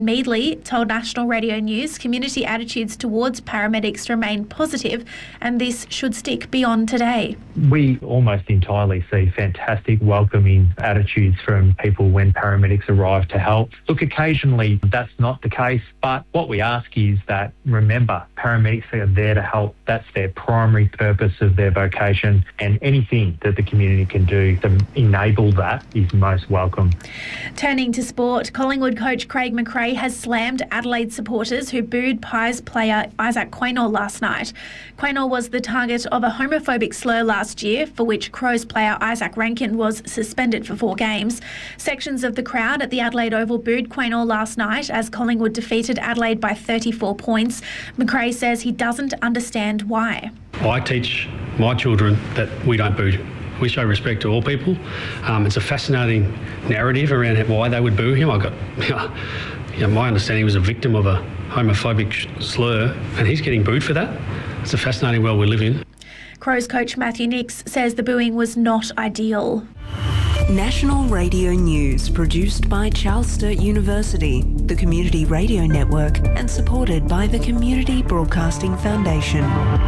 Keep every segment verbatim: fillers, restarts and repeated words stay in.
Meadley told National Radio News community attitudes towards paramedics remain positive and this should stick beyond today. We almost entirely see fantastic welcoming attitudes from people when paramedics arrive to help. Look, occasionally that's not the case, but what we ask is that, remember, paramedics are there to help. That's their primary purpose of their vocation, and anything that the community can do to enable that is most welcome. Turning to sport, Collingwood coach Craig McRae has slammed Adelaide supporters who booed Pies player Isaac Quaynor last night. Quaynor was the target of a homophobic slur last year, for which Crows player Isaac Rankin was suspended for four games. Sections of the crowd at the Adelaide Oval booed Quaynor last night as Collingwood defeated Adelaide by thirty-four points. McRae says he doesn't understand why. I teach my children that we don't boo. We show respect to all people. Um, it's a fascinating narrative around why they would boo him. I got, you know, my understanding, he was a victim of a homophobic slur, and he's getting booed for that. It's a fascinating world we live in. Crows coach Matthew Nix says the booing was not ideal. National Radio News, produced by Charles Sturt University, the Community Radio Network, and supported by the Community Broadcasting Foundation.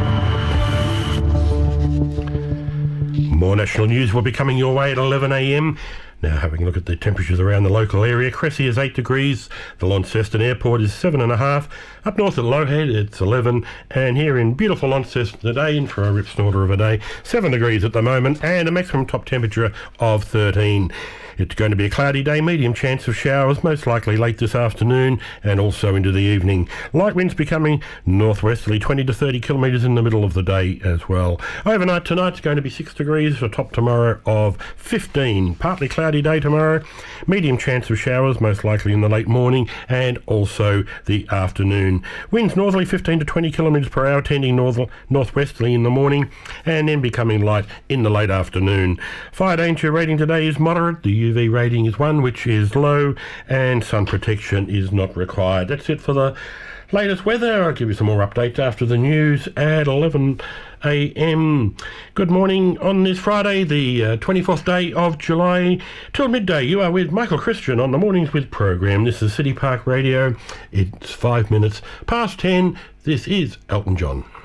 More national news will be coming your way at eleven a m. Now, having a look at the temperatures around the local area, Cressy is eight degrees, the Launceston Airport is seven and a half, up north at Lowhead it's eleven, and here in beautiful Launceston today, in for a rip snorter of a day, seven degrees at the moment, and a maximum top temperature of thirteen. It's going to be a cloudy day, medium chance of showers, most likely late this afternoon and also into the evening. Light winds becoming northwesterly, twenty to thirty kilometres in the middle of the day as well. Overnight tonight's going to be six degrees, a top tomorrow of fifteen. Partly cloudy day tomorrow, medium chance of showers, most likely in the late morning and also the afternoon. Winds northerly fifteen to twenty kilometres per hour, tending north northwesterly in the morning and then becoming light in the late afternoon. Fire danger rating today is moderate. The U V rating is one, which is low, and sun protection is not required. That's it for the latest weather. I'll give you some more updates after the news at eleven a m. Good morning on this Friday, the uh, twenty-fourth day of July. Till midday, you are with Michael Christian on the Mornings With program. This is City Park Radio. It's five minutes past ten. This is Elton John.